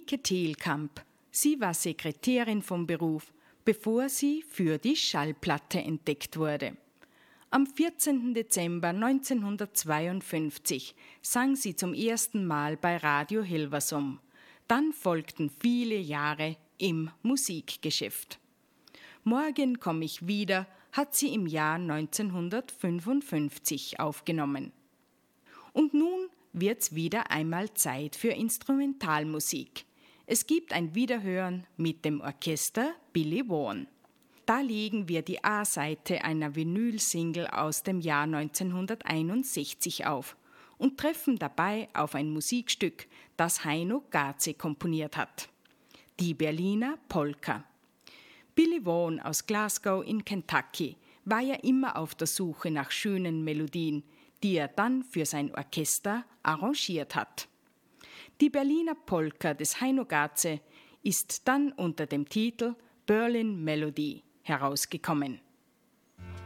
Nike Thielkamp. Sie war Sekretärin vom Beruf, bevor sie für die Schallplatte entdeckt wurde. Am 14. Dezember 1952 sang sie zum ersten Mal bei Radio Hilversum. Dann folgten viele Jahre im Musikgeschäft. Morgen komme ich wieder hat sie im Jahr 1955 aufgenommen. Und nun wird's wieder einmal Zeit für Instrumentalmusik. Es gibt ein Wiederhören mit dem Orchester Billy Vaughan. Da legen wir die A-Seite einer Vinyl-Single aus dem Jahr 1961 auf und treffen dabei auf ein Musikstück, das Heino Gaze komponiert hat. Die Berliner Polka. Billy Vaughan aus Glasgow in Kentucky war ja immer auf der Suche nach schönen Melodien, die er dann für sein Orchester arrangiert hat. Die Berliner Polka des Heino Gaze ist dann unter dem Titel Berlin Melody herausgekommen.